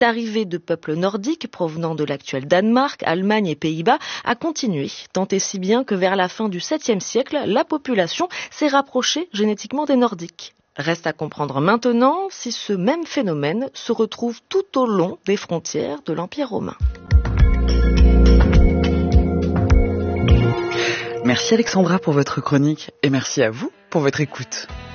L'arrivée de peuples nordiques provenant de l'actuel Danemark, Allemagne et Pays-Bas a continué, tant et si bien que vers la fin du 7e siècle, la population s'est rapprochée génétiquement des Nordiques. Reste à comprendre maintenant si ce même phénomène se retrouve tout au long des frontières de l'Empire romain. Merci Alexandra pour votre chronique et merci à vous pour votre écoute.